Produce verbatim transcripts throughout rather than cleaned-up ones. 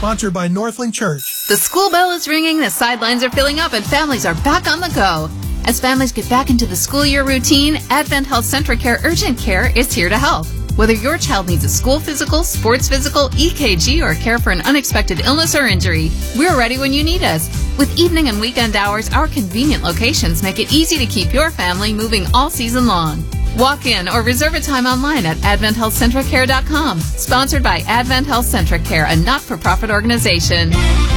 Sponsored by Northland Church. The school bell is ringing, the sidelines are filling up, and families are back on the go. As families get back into the school year routine, Advent Health Centracare Urgent Care is here to help. Whether your child needs a school physical, sports physical, E K G, or care for an unexpected illness or injury, we're ready when you need us. With evening and weekend hours, our convenient locations make it easy to keep your family moving all season long. Walk in or reserve a time online at advent health centracare dot com. Sponsored by Advent Health Centracare, a not-for-profit organization.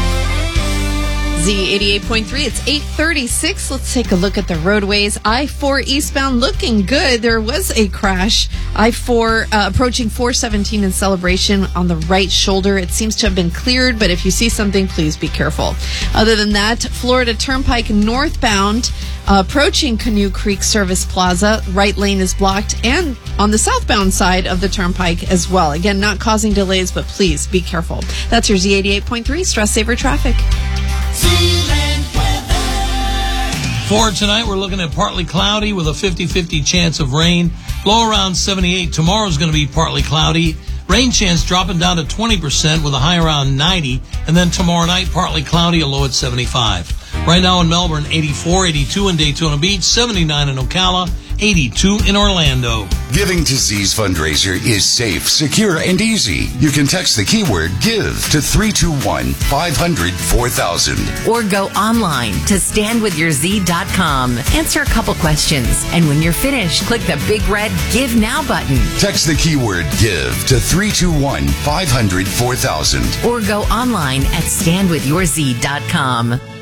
Z eighty-eight point three, it's eight thirty-six. Let's take a look at the roadways. I four eastbound looking good. There was a crash. I four uh, approaching four seventeen in Celebration on the right shoulder. It seems to have been cleared, but if you see something, please be careful. Other than that, Florida Turnpike northbound uh, approaching Canoe Creek Service Plaza. Right lane is blocked, and on the southbound side of the turnpike as well. Again, not causing delays, but please be careful. That's your Z eighty-eight point three Stress Saver Traffic. For tonight, we're looking at partly cloudy with a fifty-fifty chance of rain. Low around seventy-eight. Tomorrow's going to be partly cloudy. Rain chance dropping down to twenty percent with a high around ninety. And then tomorrow night, partly cloudy, a low at seventy-five. Right now in Melbourne, eighty-four, eighty-two in Daytona Beach, seventy-nine in Ocala, eighty-two in Orlando. Giving to Z's fundraiser is safe, secure, and easy. You can text the keyword GIVE to three two one, five hundred, four thousand. Or go online to stand with your z dot com. Answer a couple questions, and when you're finished, click the big red Give Now button. Text the keyword GIVE to three two one, five hundred, four thousand. Or go online at stand with your z dot com.